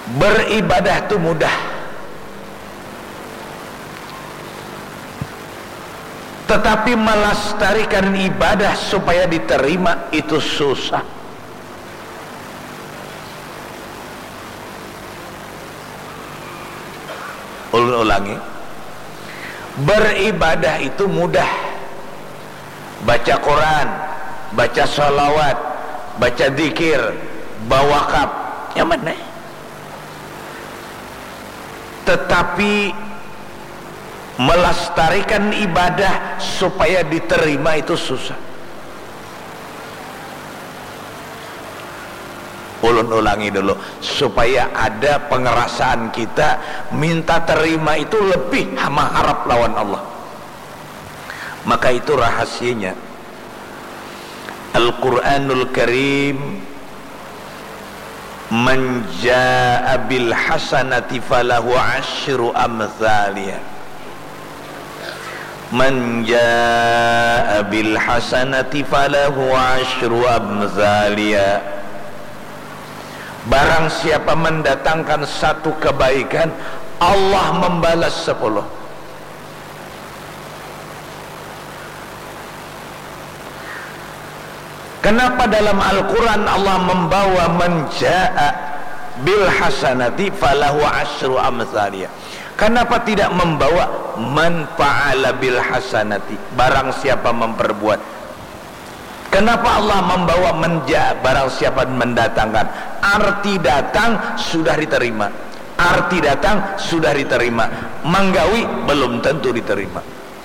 Beribadah itu mudah, tetapi melestarikan ibadah supaya diterima itu susah. Ulangi, beribadah itu mudah, baca Quran, baca sholawat, baca zikir, bawakaf, yang mana? Tetapi melestarikan ibadah supaya diterima itu susah. Ulangi dulu, supaya ada pengerasaan kita minta terima itu lebih mengharap lawan Allah. Maka itu rahasianya Al-Quranul Karim, man jaa bil hasanati falahu asyru amthaliha, man jaa bil hasanati falahu asyru amthaliha. Barang siapa mendatangkan satu kebaikan, Allah membalas 10. Kenapa dalam Al-Quran Allah membawa man jaa bil hasanati falahu asyru amthaliha? Kenapa tidak membawa man fa'ala bil hasanati, barang siapa memperbuat? Kenapa Allah membawa menja, barang siapa mendatangkan? Arti datang sudah diterima, arti datang sudah diterima. Manggawi belum tentu diterima.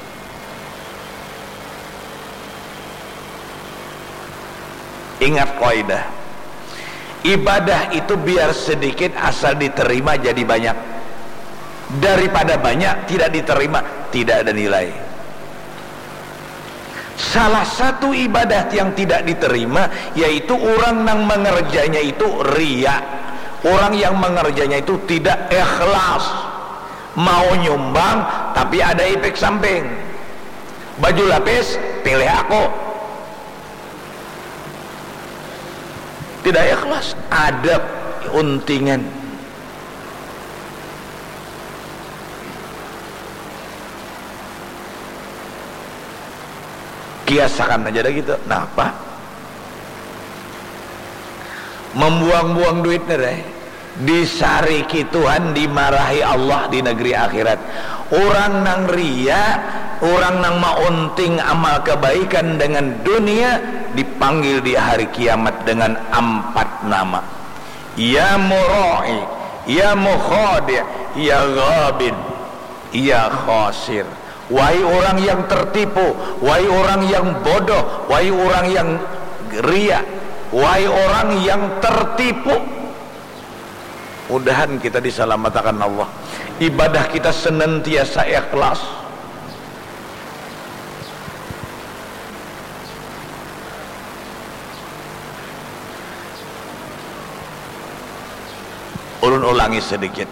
Ingat kaidah, ibadah itu biar sedikit asal diterima jadi banyak. Daripada banyak tidak diterima, tidak ada nilai. Salah satu ibadah yang tidak diterima yaitu orang yang mengerjanya itu riya. Orang yang mengerjanya itu tidak ikhlas, mau nyumbang tapi ada efek samping. Baju lapis pilih aku, tidak ikhlas, ada untingan. Kiasakan aja dah gitu. Nah apa? Membuang-buang duitnya deh. Disariki Tuhan, dimarahi Allah di negeri akhirat. Orang nang ria, orang nang maunting amal kebaikan dengan dunia, dipanggil di hari kiamat dengan 4 nama. Ya murai, ya mukhadi, ya ghabin, ya khasir. Wahai orang yang tertipu, wahai orang yang bodoh, wahai orang yang ria, wahai orang yang tertipu. Mudahan kita diselamatkan Allah, ibadah kita senantiasa ikhlas. Ulun ulangi sedikit.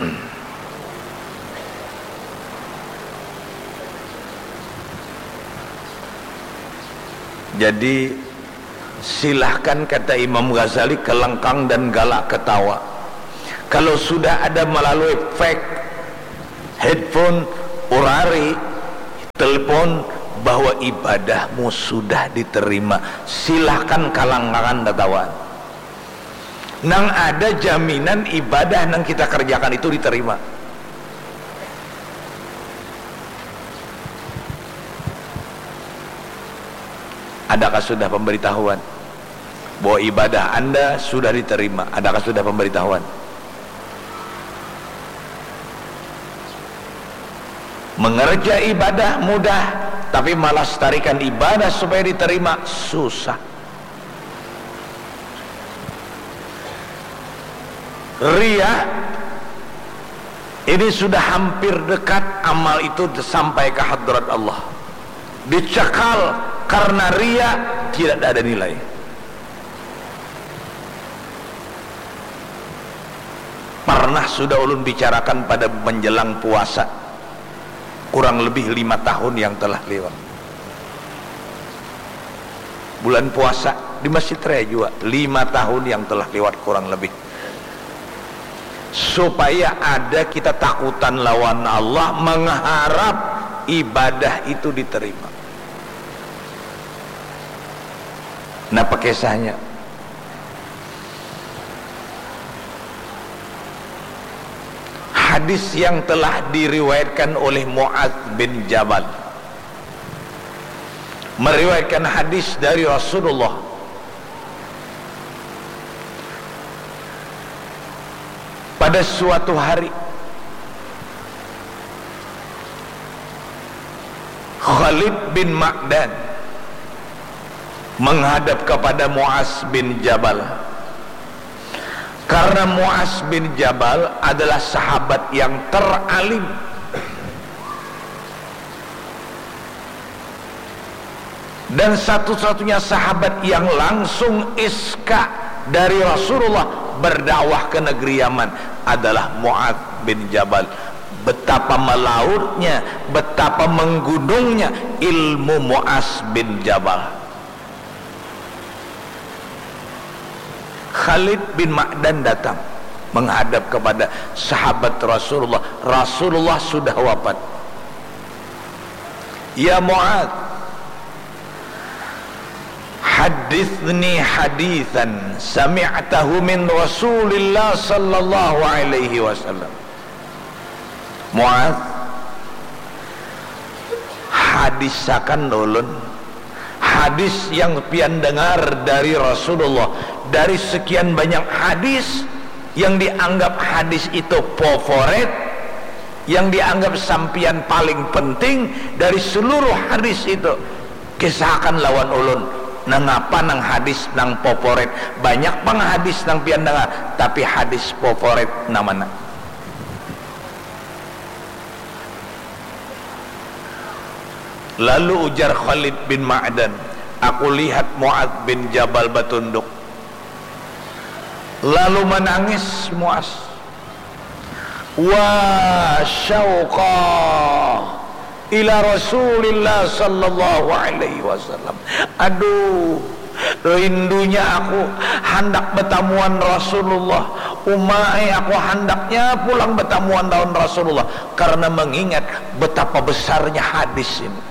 Jadi silahkan, kata Imam Ghazali, kelengkang dan galak ketawa. Kalau sudah ada melalui fake headphone, urari, telepon bahwa ibadahmu sudah diterima, silahkan kalangkangan datawan. Nang ada jaminan ibadah nang kita kerjakan itu diterima. Adakah sudah pemberitahuan bahwa ibadah Anda sudah diterima? Adakah sudah pemberitahuan? Mengerja ibadah mudah, tapi malah melestarikan ibadah supaya diterima susah. Ria ini sudah hampir dekat amal itu sampai ke hadrat Allah, dicekal karena ria, tidak ada nilai. Pernah sudah ulun bicarakan pada menjelang puasa, kurang lebih 5 tahun yang telah lewat. Bulan puasa di Masjid Raya juga 5 tahun yang telah lewat kurang lebih. supaya ada kita takutan lawan Allah, mengharap ibadah itu diterima. Nah, kisahnya hadis yang telah diriwayatkan oleh Mu'adz bin Jabal, meriwayatkan hadis dari Rasulullah. Pada suatu hari Khalid bin Ma'dan menghadap kepada Mu'adz bin Jabal, karena Mu'adz bin Jabal adalah sahabat yang teralim, dan satu-satunya sahabat yang langsung iska dari Rasulullah berdakwah ke negeri Yaman adalah Mu'adz bin Jabal. Betapa melautnya, betapa menggunungnya ilmu Mu'adz bin Jabal. Khalid bin Ma'dan datang menghadap kepada sahabat Rasulullah. Rasulullah sudah wafat. Ya Mu'adz, hadithni hadithan sami'tahu min Rasulillah sallallahu alaihi wasallam. Mu'adz, hadisakan ulun hadis yang pian dengar dari Rasulullah, dari sekian banyak hadis yang dianggap hadis itu favorit, yang dianggap sampian paling penting dari seluruh hadis itu. Kisahkan lawan ulun nangapa nang hadis nang favorit. Banyak pang hadis nang pian dengar, tapi hadis favorit namana. Lalu ujar Khalid bin Ma'dan, aku lihat Mu'adz bin Jabal bertunduk, lalu menangis Mu'adz. Wa syauqa ila Rasulillah sallallahu alaihi wasallam. Aduh, rindunya aku hendak bertamuan Rasulullah. Umai aku hendaknya pulang bertamuan lawan Rasulullah, karena mengingat betapa besarnya hadis ini.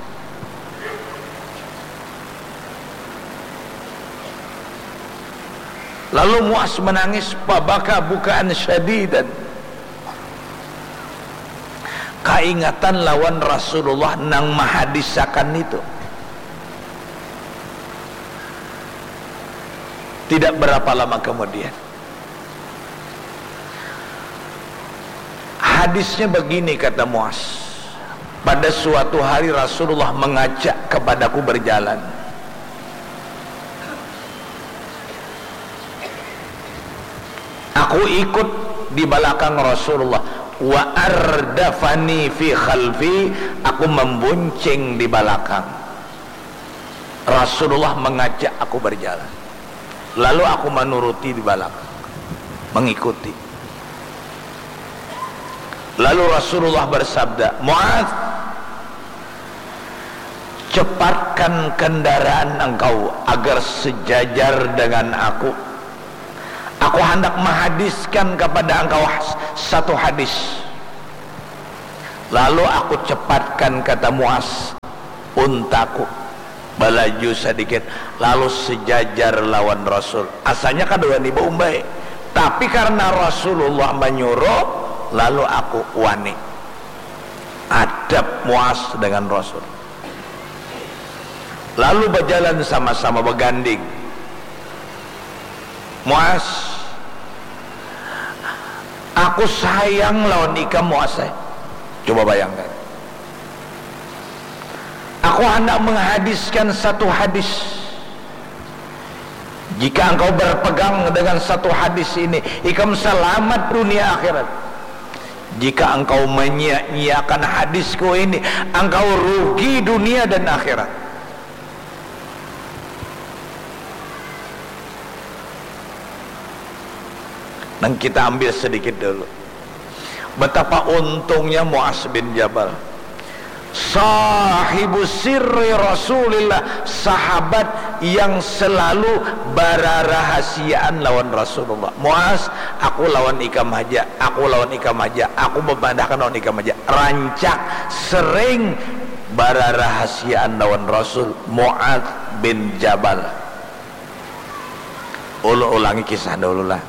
Lalu Mu'adz menangis, pabaka bukaan syadidan. Keingatan lawan Rasulullah nang mahadisakan itu. Tidak berapa lama kemudian, hadisnya begini, kata Mu'adz. Pada suatu hari Rasulullah mengajak kepadaku berjalan. Aku ikut di belakang Rasulullah. Wa ardafani fi khalfi, aku membonceng di belakang. Rasulullah mengajak aku berjalan, lalu aku menuruti di belakang, mengikuti. Lalu Rasulullah bersabda, Mu'adz, cepatkan kendaraan engkau agar sejajar dengan aku. Aku hendak menghadiskan kepada engkau satu hadis. Lalu aku cepatkan, kata Mu'adz, untaku balaju sedikit, lalu sejajar lawan Rasul. Asalnya kan dua nibu umbai, tapi karena Rasulullah menyuruh, lalu aku wani adab Mu'adz dengan Rasul. Lalu berjalan sama-sama berganding. Mu'adz, aku sayang lawan ikam Mu'adz. Coba bayangkan, aku hendak menghadiskan satu hadis. Jika engkau berpegang dengan satu hadis ini, ikam selamat dunia akhirat. Jika engkau menyia-nyiakan hadisku ini, engkau rugi dunia dan akhirat. Dan kita ambil sedikit dulu betapa untungnya Mu'adz bin Jabal, sahibu sirri Rasulillah, sahabat yang selalu bararahasiaan lawan Rasulullah. Muaz, aku lawan ikam haja, aku lawan ikam haja, aku memandahkan lawan ikam haja. Rancak sering bararahasiaan lawan Rasul. Muaz bin Jabal. Ulangi kisah dulu lah.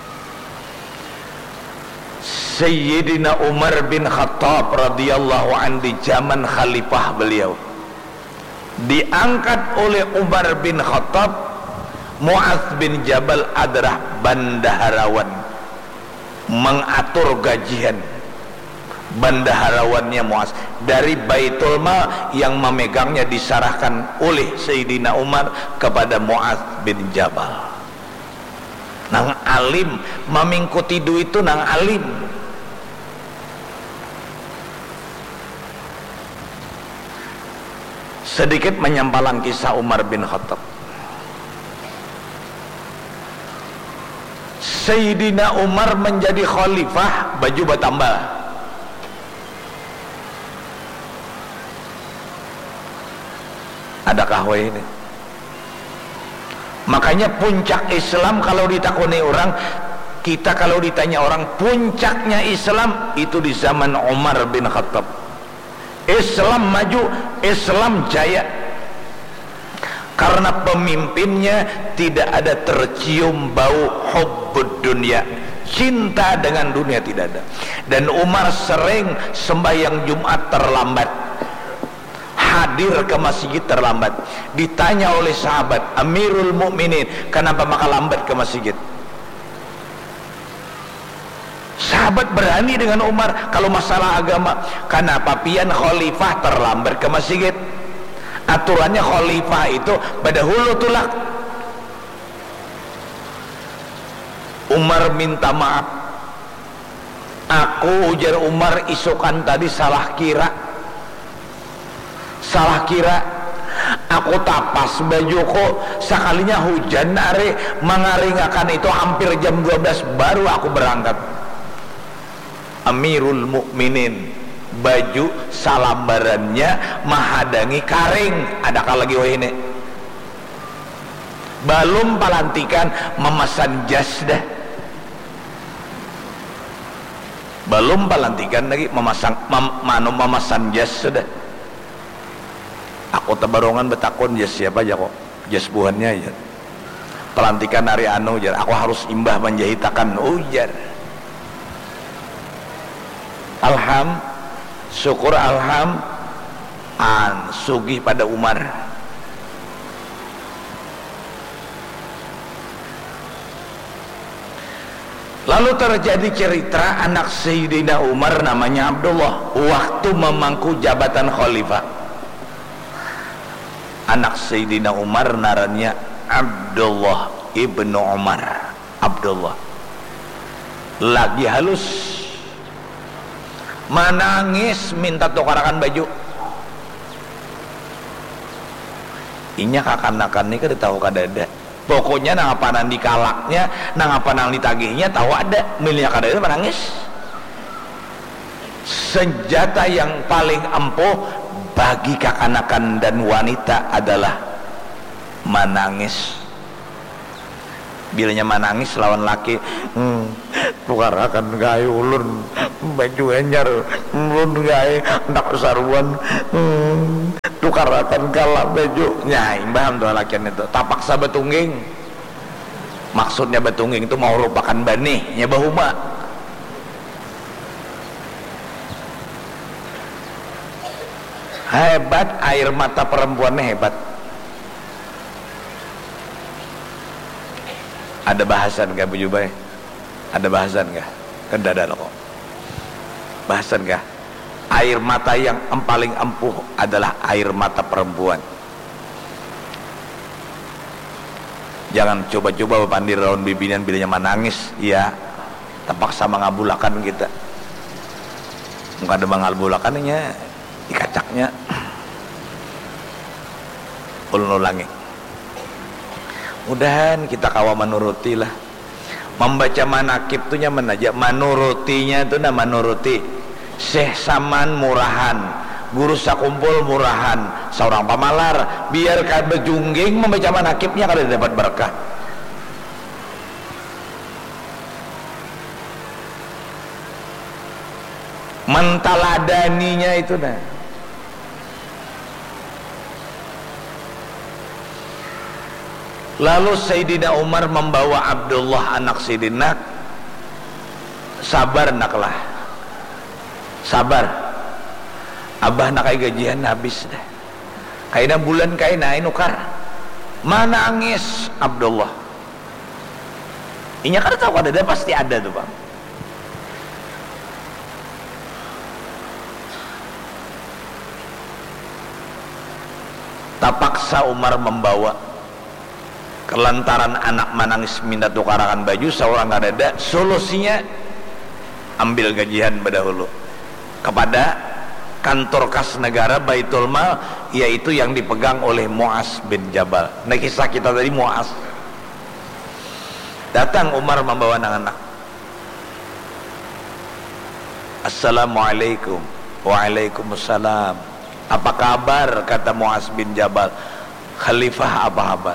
Sayyidina Umar bin Khattab radhiyallahu anhu di zaman khalifah beliau, diangkat oleh Umar bin Khattab Muaz bin Jabal adalah bendaharawan, mengatur gajian. Bendaharawannya Muaz dari Baitul Mal yang memegangnya diserahkan oleh Sayyidina Umar kepada Muaz bin Jabal. Nang alim memingkuti duit itu nang alim. Sedikit menyampalan kisah Umar bin Khattab. Sayyidina Umar menjadi khalifah, baju bertambah. Adakah ini? Makanya puncak Islam kalau ditakuni orang, kita kalau ditanya orang puncaknya Islam itu di zaman Umar bin Khattab. Islam maju, Islam jaya karena pemimpinnya tidak ada tercium bau hubbud dunia, cinta dengan dunia tidak ada. Dan Umar sering sembahyang Jumat terlambat, hadir ke masjid terlambat. Ditanya oleh sahabat, Amirul Mukminin, kenapa maka lambat ke masjid? Sahabat berani dengan Umar kalau masalah agama. Kenapa pian khalifah terlambat ke masjid? Aturannya khalifah itu pada hulu tulak. Umar minta maaf. Aku, ujar Umar, isukan tadi salah kira. Aku tapas bajuku, sekalinya hujan are mengaringakan itu hampir jam 12 baru aku berangkat. Amirul Mukminin, baju salambarannya menghadangi karing. Adakah lagi ini? Belum pelantikan memesan jas dah. Belum pelantikan lagi memesan jas sudah. Aku tebarongan betakon jas siapa aja kok, jas buhannya aja. Pelantikan hari anu jar, aku harus imbah menjahitakan ujar. Alham, syukur alham, sugih pada Umar. Lalu terjadi cerita anak Sayyidina Umar namanya Abdullah waktu memangku jabatan khalifah. Anak Sayyidina Umar narannya Abdullah ibnu Umar. Abdullah lagi halus menangis minta tukarakan baju. Inya kakanakan ini kan tahu kadada. Pokoknya nang apa nang dikalaknya, nang apa nang ditagihnya tahu ada. Milihnya kadada menangis. Senjata yang paling ampuh bagi kakanakan dan wanita adalah menangis. Bilanya menangis lawan laki, tukarakan gaya ulun baju enyar ulun gaya ndak saruan, tukarakan kalah baju nyai mbah tuh lakian itu tapaksa betungging. Maksudnya betungging itu mau rupakan bani nya bahuma. Hebat air mata perempuannya hebat. Ada bahasan gak Bu Jubai? Ada bahasan gak? Kan dada kok. Bahasan gak? Air mata yang paling ampuh adalah air mata perempuan. Jangan coba-coba pandir lawan bibinan bilanya menangis. Ya, terpaksa mengabulakan kita. Muka ada mengabulakannya, dikacaknya. Ulang-ulangi. Mudahan kita kawa menuruti lah. Membaca manakib tuh nyaman aja. Menurutinya itu nama menuruti. Syekh Saman Murahan guru sakumpul murahan seorang pamalar biar bejungging membaca manakibnya kalau dapat berkah. Mentaladaninya itu nah. Lalu Sayyidina Umar membawa Abdullah anak Sayyidina, sabar naklah, sabar, abah nak gajian habis dah, kaina bulan kaina inukar, mana nangis Abdullah, inya kada tahu ada pasti ada tuh bang. Tapaksa Umar membawa, kelantaran anak menangis minta tukaran baju seorang ada, solusinya ambil gajian berdahulu kepada kantor kas negara Baitul Mal, yaitu yang dipegang oleh Mu'az bin Jabal. Nah kisah kita tadi Mu'az datang, Umar membawa anak-anak. Assalamualaikum. Waalaikumsalam. Apa kabar, kata Mu'az bin Jabal. Khalifah, apa kabar?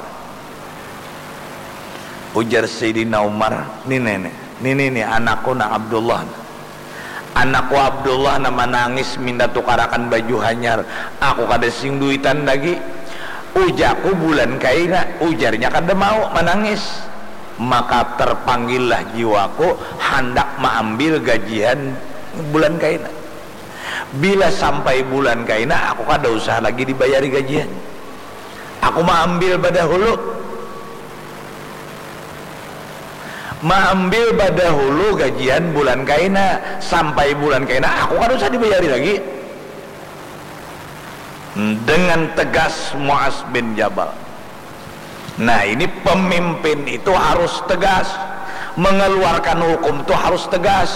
Ujar Sayyidina Umar, ini anakku nak Abdullah, anakku Abdullah nama nangis minta tukarakan baju hanyar, aku kada sing duitan lagi, ujaku bulan kaina, ujarnya kada mau menangis, maka terpanggillah jiwaku hendak mengambil gajian bulan kaina. Bila sampai bulan kaina aku kada usah lagi dibayari gajian, aku mengambil badahulu, mengambil badahulu gajian bulan kaina, sampai bulan kaina aku kan usah dibayari lagi. Dengan tegas Mu'az bin Jabal. Nah ini pemimpin itu harus tegas, mengeluarkan hukum itu harus tegas,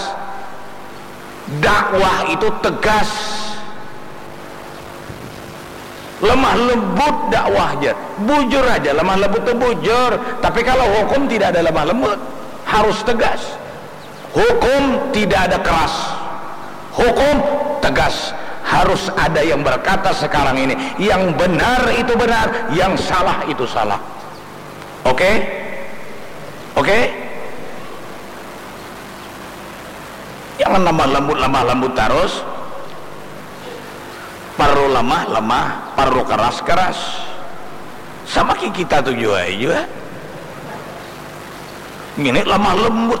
dakwah itu tegas, lemah lembut dakwahnya, bujur aja, lemah lembut itu bujur. Tapi kalau hukum tidak ada lemah lembut, harus tegas. Hukum tidak ada keras, hukum tegas. Harus ada yang berkata sekarang ini yang benar itu benar, yang salah itu salah. Oke? Oke? Jangan lemah lembut terus. Perlu lemah, perlu keras. Sama kita tuh juga. Ini lemah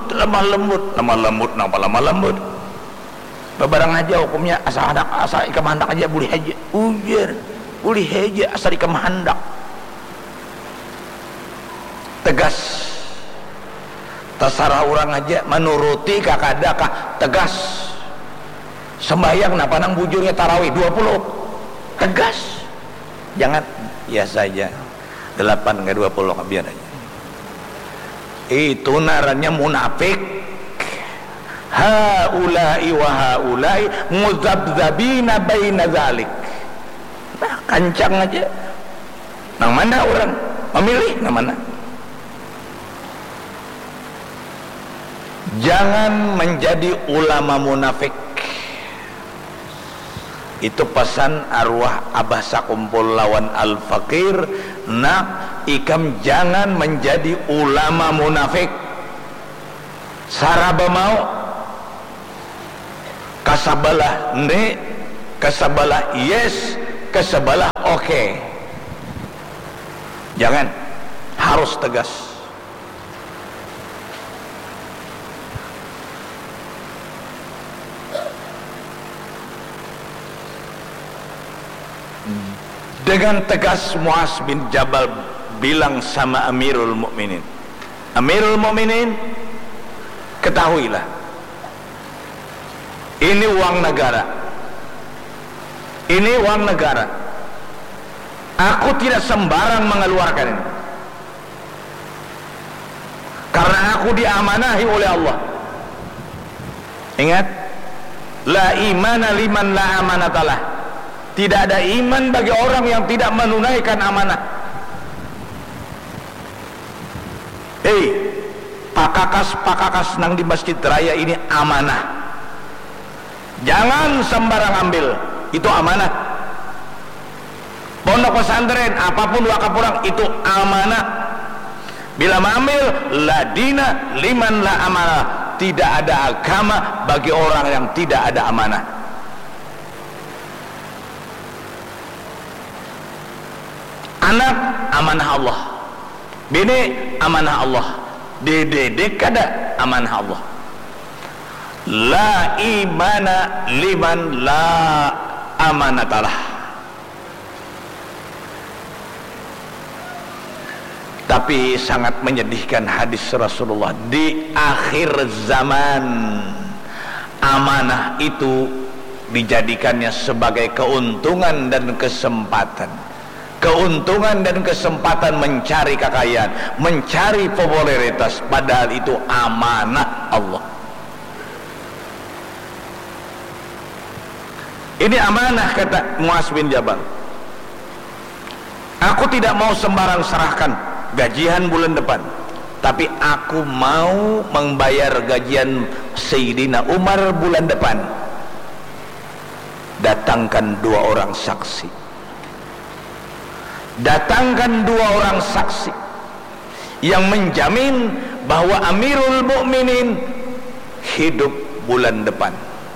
lembut. Bebarang aja hukumnya, asal ikam handak aja boleh aja. Ujar, boleh aja asal ikam handak. Tegas. Terserah orang aja menuruti kakadakah, tegas. Sembahyang napa nang bujurnya tarawih 20, tegas. Jangan ya saja 8 ke 20 biar aja. Itu narannya munafik. Haula'i wa haula'i muzabzabina baina dzalik. Nah, kancang aja. Nang mana orang memilih nang mana? Jangan menjadi ulama munafik. Itu pesan arwah Abah Sakumpul lawan Al-Fakir. Nak ikam jangan menjadi ulama munafik. Saraba mau kasabalah ne, kasabalah yes, kasabalah oke. Jangan, harus tegas. Dengan tegas Mu'az bin Jabal bilang sama Amirul Mukminin, Amirul Mukminin, ketahuilah, ini uang negara, ini uang negara. Aku tidak sembarang mengeluarkan ini, karena aku diamanahi oleh Allah. Ingat, la imana liman la amanatalah. Tidak ada iman bagi orang yang tidak menunaikan amanah. Pakakas nang di Masjid Raya ini amanah. Jangan sembarang ambil. itu amanah. Pondok pesantren apapun wakaf orang itu amanah. Bila mengambil la dina liman la amanah, tidak ada agama bagi orang yang tidak ada amanah. Anak amanah Allah, bini amanah Allah, dede kada amanah Allah. La imana liman la amanatalah. Tapi sangat menyedihkan hadis Rasulullah, di akhir zaman amanah itu dijadikannya sebagai keuntungan dan kesempatan. Keuntungan dan kesempatan mencari kekayaan, mencari popularitas, padahal itu amanah Allah. Ini amanah, kata Muaz bin Jabal. Aku tidak mau sembarang serahkan gajian bulan depan, tapi aku mau membayar gajian Sayyidina Umar bulan depan. Datangkan 2 orang saksi. Datangkan 2 orang saksi yang menjamin bahwa Amirul Mukminin hidup bulan depan.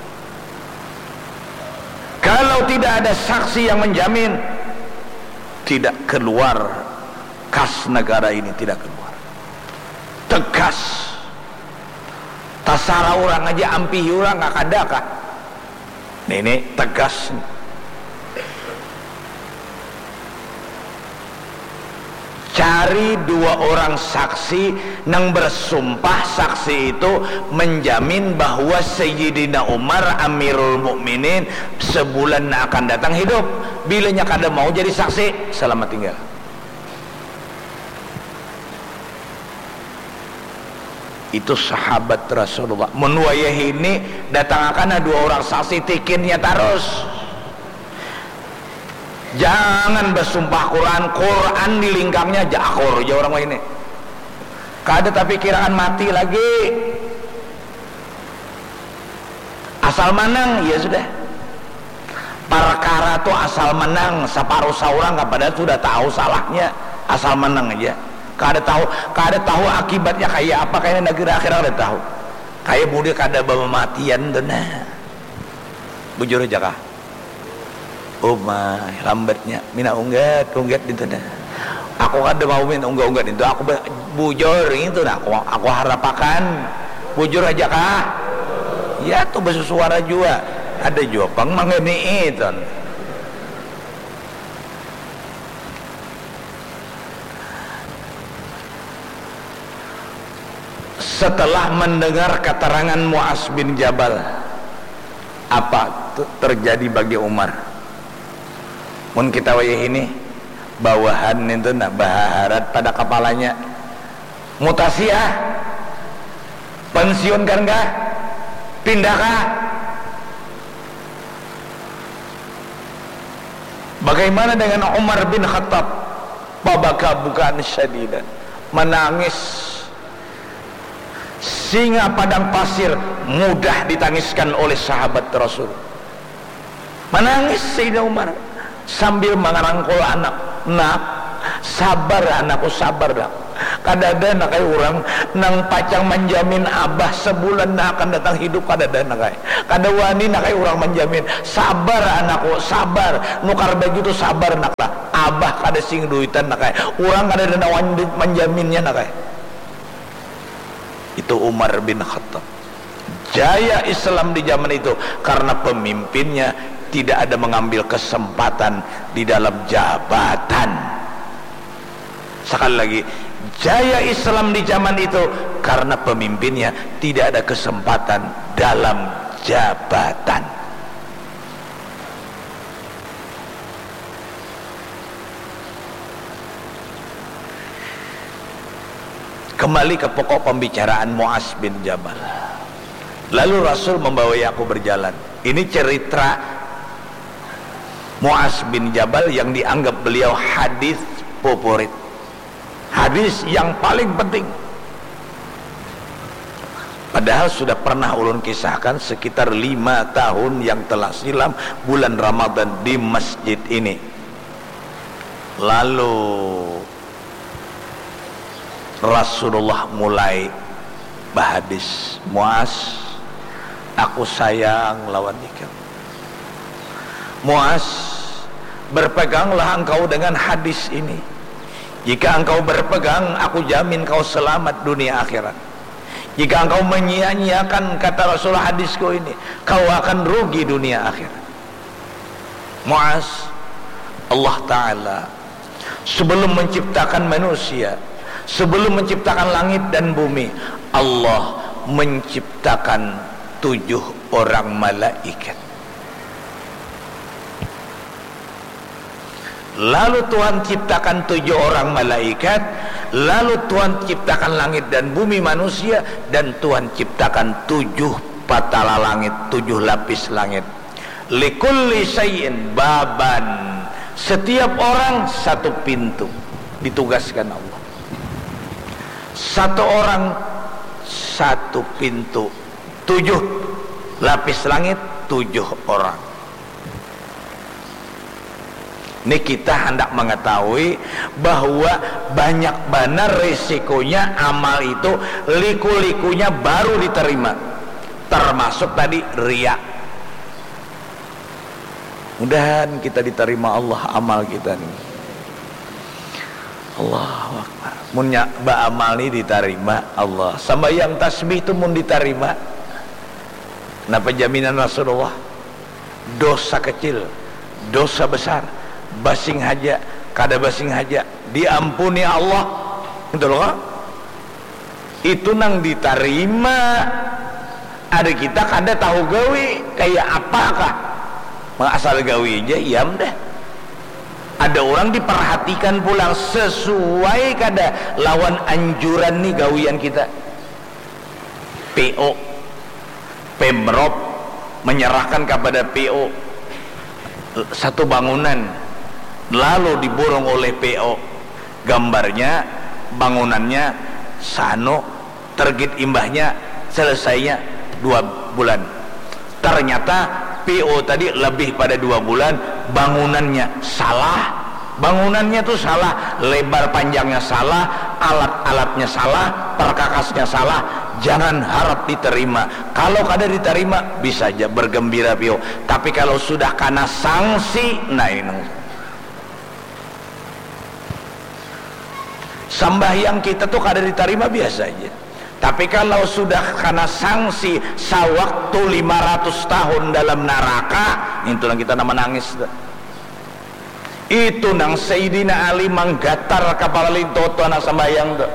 Kalau tidak ada saksi yang menjamin, tidak keluar kas negara ini, tidak keluar. Tegas. Tasara orang aja ampih orang nggak ada kah? Ini tegas. Cari 2 orang saksi yang bersumpah, saksi itu menjamin bahwa Sayyidina Umar Amirul Mukminin sebulan akan datang hidup. Bilanya kada mau jadi saksi, selamat tinggal. Itu sahabat Rasulullah. Menuayah ini datang akan 2 orang saksi, tikinnya terus. Jangan bersumpah Quran di lingkangnya jakor aja orang ini. Kada tapi kiraan mati lagi. Asal menang ya sudah. Perkara tuh asal menang, separuh saurang kepada sudah tahu salahnya, asal menang aja. Kada tahu akibatnya kayak apa, kayak negara akhirat kada tahu. Kayak budi kada bematian tuh nah. Bujur aja kah? Oh my, lambatnya mina unggat itu dah. Aku kada mau min unggat itu, aku bujur itu dah. Aku harapakan bujur aja kah? Ya tuh bersuara juga. Ada juga pang mangeni itu. Setelah mendengar keterangan Muaz bin Jabal, apa terjadi bagi Umar? Mun kita wayah ini bawahan itu nak baharat pada kepalanya, mutasi pensiun kan kah, pindah kah? Bagaimana dengan Umar bin Khattab? Babaka bukan syadidan, menangis singa padang pasir mudah ditangiskan oleh sahabat Rasul. Menangis Sayyidina Umar sambil mengerangkul anak. Nak, sabar anakku, sabar dah. Kadada nak kayak orang nang pacang menjamin abah sebulan nak akan datang hidup, kadada nak kayak. Kada wani nak kayak orang menjamin. Sabar anakku, sabar. Nukar baju tu sabar nak lah. Abah kada sing duitan nak kayak. Orang kada ada wani menjaminnya nak kayak. Itu Umar bin Khattab. Jaya Islam di zaman itu karena pemimpinnya tidak ada mengambil kesempatan di dalam jabatan. Sekali lagi, jaya Islam di zaman itu karena pemimpinnya tidak ada kesempatan dalam jabatan. Kembali ke pokok pembicaraan Muaz bin Jabal. Lalu Rasul membawai aku berjalan. Ini cerita Muaz bin Jabal yang dianggap beliau hadis favorit, hadis yang paling penting. Padahal sudah pernah ulun kisahkan sekitar 5 tahun yang telah silam bulan Ramadan di masjid ini. Lalu Rasulullah mulai bahadis, Muaz, aku sayang lawan ikam. Muaz, berpeganglah engkau dengan hadis ini. Jika engkau berpegang, aku jamin kau selamat dunia akhirat. Jika engkau menyia-nyiakan kata Rasulullah hadisku ini, kau akan rugi dunia akhirat. Muaz, Allah Ta'ala sebelum menciptakan manusia, sebelum menciptakan langit dan bumi, Allah menciptakan 7 orang malaikat. Lalu Tuhan ciptakan 7 orang malaikat, lalu Tuhan ciptakan langit dan bumi manusia, dan Tuhan ciptakan 7 patala langit, 7 lapis langit. Likulli syai'in baban, setiap orang satu pintu ditugaskan Allah. Satu orang satu pintu, 7 lapis langit, 7 orang. Ini kita hendak mengetahui bahwa banyak benar resikonya amal itu, liku-likunya baru diterima, termasuk tadi riya. Mudahan kita diterima Allah amal kita nih. Allahu Akbar. Mun ba amal ini diterima Allah. Sambayang tasbih itu mun diterima. Napa jaminan Rasulullah? Dosa kecil, dosa besar, basing haja, kada basing haja, diampuni Allah. Betul kan? Itu nang diterima. Ada kita kada tahu gawe kayak apakah, asal gawe aja iam dah. Ada orang diperhatikan pulang sesuai kada lawan anjuran nih gawian kita. PO, Pemprov menyerahkan kepada PO satu bangunan, lalu diborong oleh PO, gambarnya, bangunannya sano, target imbahnya selesainya 2 bulan. Ternyata PO tadi lebih pada 2 bulan, bangunannya salah, bangunannya tuh salah, lebar panjangnya salah, alat-alatnya salah, perkakasnya salah. Jangan harap diterima. Kalau kada diterima bisa aja bergembira PO, tapi kalau sudah kena sanksi, nah ini sembahyang kita tuh kada diterima biasa aja. Tapi kalau sudah kena sanksi sewaktu 500 tahun dalam neraka, itu nang kita nama nangis. Itu nang Sayyidina Ali menggatar kepala lintoto anak sembahyang tuh.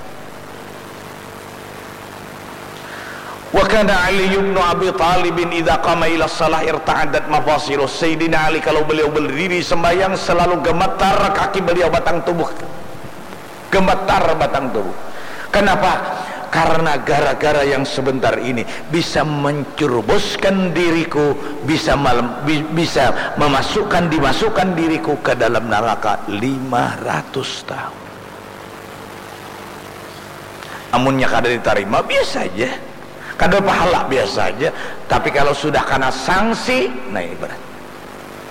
Wa kana Ali ibn Abi Talib idza qama ila shalah irta'adat mafasilu. Sayyidina Ali kalau beliau berdiri sembahyang selalu gemetar kaki beliau, batang tubuh gemetar batang tubuh. Kenapa? Karena gara-gara yang sebentar ini bisa mencerboskan diriku, bisa dimasukkan diriku ke dalam neraka 500 tahun. Amunnya kada diterima biasa aja, kada pahala biasa aja. Tapi kalau sudah kena sanksi, nah ini berat.